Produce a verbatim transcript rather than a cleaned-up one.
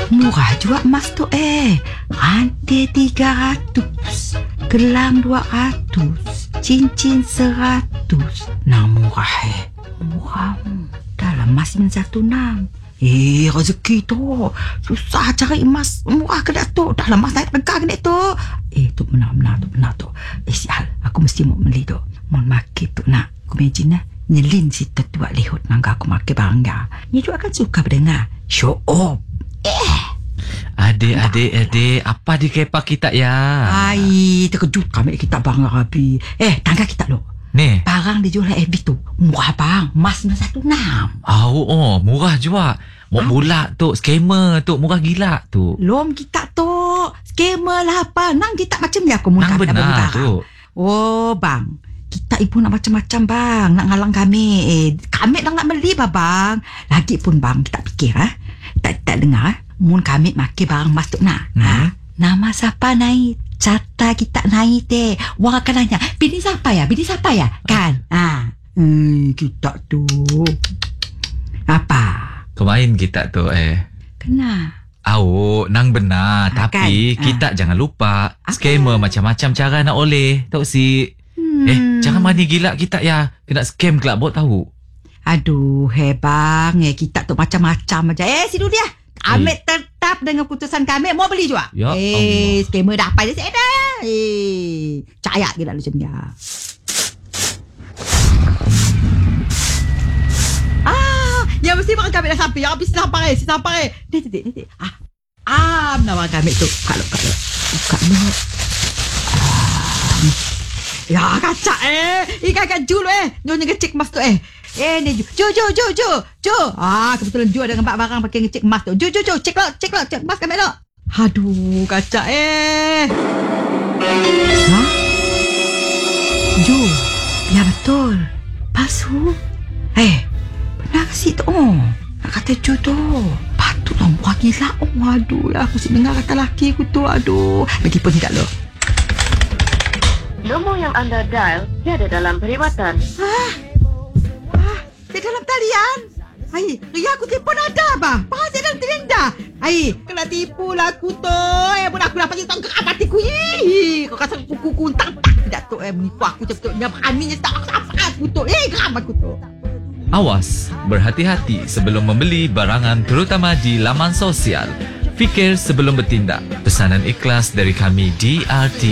Murah juga emas tu eh. Rantai tiga ratus, gelang dua ratus, cincin seratus. Nah murah eh. Murah. Dalam emas min satu enam. Eh, rezeki tu. Susah cari emas murah ke Datuk. Dah lama saya tegak ke Datuk. Eh, tu benar-benar tu benar tu. Eh, sial. Aku mesti mau beli tu. Mau makin tu nak. Aku imagine lah. Nyelin si tetua lehut nangga aku makin bangga. Dia juga kan suka berdengar. Show off. Eh. Adik, adik, adik. Apa di kepa kita ya? Ai, terkejut kami kita bangga Rabi. Eh, tangga kita lo. Nih. Barang dijual F B tu. Murah bang. Emas satu enam. Oh, oh, murah juga. Mau bulak tu, skamer tu, murah gila tu. Lom kita tu. Skamer lah apa. Nang kita macam ya aku mau Nang benar tu. Oh, bang. Kita ibu nak macam-macam bang. Nak ngalang kami. Eh, kami dah nak beli bah bang. Lagi pun bang, kita fikir ha. Tak tak dengar ha. Mun kami makan barang emas tu nak. Hmm? Ha? Nama siapa naik? Carta kita naik teh. Wah akan nanya, bini siapa ya? Bini siapa ya? Kan? Ah, hmm, kita tu. Apa? Kemain kita tu eh. Kena. Oh, nang benar. Ha, tapi kan? Kita ha. Jangan lupa. Apa? Skamer macam-macam cara nak oleh. Tahu si. Hmm. Eh, jangan mani gila kita ya. Kena scam kelak buat tahu. Aduh, hebang. Eh, kita tu macam-macam aja. Eh, si dia. Ambil eh. tetap dengan keputusan kami. Mau beli juga. Ya eh, Allah. Skamer dah apa dia saya dah. Eh, cayak gila macam dia. Ah, yang mesti makan kami dah sampai. Yang habis sampai, si sampai. Dia, dia, dia. Ah, ah, nama kami tu. Kalau, kalau. Buka ni. Ya, kacak eh. Ikan ikan jul eh. Nyonya ngecek emas tu eh. Eh, ni Ju. Ju, Ju, Ju, Ju. Ju. Ah, kebetulan Ju ada nampak barang pakai ngecek emas tu. Ju, Ju, Ju. Cek lah, cek lah. Cek emas kami lah. Aduh, kacak eh. Ha? Ju. Ya, betul. Palsu. Eh, benar ke si tu? Oh, nak kata Ju tu. Patutlah muak gila. Oh, aduh lah. Aku si dengar kata laki aku tu. Aduh. Lagipun tidak loh. Nombor yang anda dial tiada dalam perkhidmatan. Hah? Hah? Di dalam talian? Ai, ria aku telefon ada apa? Pasal dalam talian dah. Ai, kena tipu lah aku tu. Eh, pun aku dapat tengok ke apa hatiku. Ih, kau kata kuku kuntang tak tidak tu eh menipu aku betul-betulnya beraninya tak apa aku tu. Eh, geram aku tu. Awas, berhati-hati sebelum membeli barangan terutama di laman sosial. Fikir sebelum bertindak. Pesanan ikhlas dari kami D R T